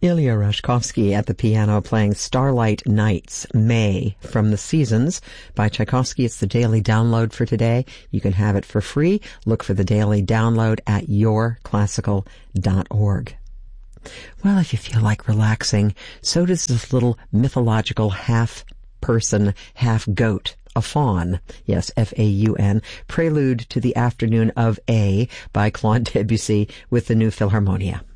Ilya Rashkovsky at the piano playing Starlight Nights, May, from The Seasons by Tchaikovsky. It's the daily download for today. You can have it for free. Look for the daily download at yourclassical.org. Well, if you feel like relaxing, so does this little mythological half-person, half-goat, a faun. Yes, F-A-U-N, prelude to the Afternoon of A by Claude Debussy with the New Philharmonia.